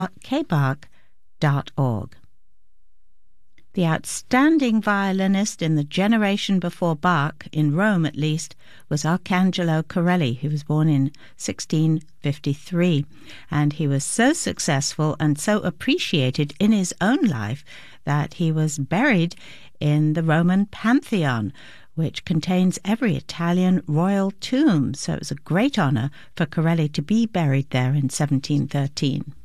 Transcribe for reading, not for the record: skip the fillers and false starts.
kbach.org. The outstanding violinist in the generation before Bach, in Rome at least, was Arcangelo Corelli, who was born in 1653. And he was so successful and so appreciated in his own life that he was buried in the Roman Pantheon, which contains every Italian royal tomb. So it was a great honor for Corelli to be buried there in 1713.